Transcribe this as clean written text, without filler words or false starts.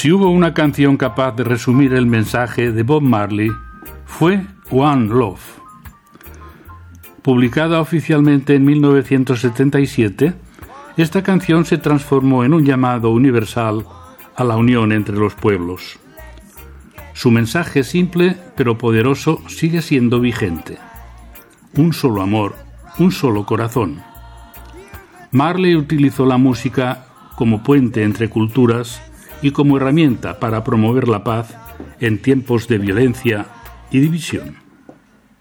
Si hubo una canción capaz de resumir el mensaje de Bob Marley, fue One Love. Publicada oficialmente en 1977, esta canción se transformó en un llamado universal a la unión entre los pueblos. Su mensaje simple pero poderoso sigue siendo vigente. Un solo amor, un solo corazón. Marley utilizó la música como puente entre culturas y como herramienta para promover la paz en tiempos de violencia y división.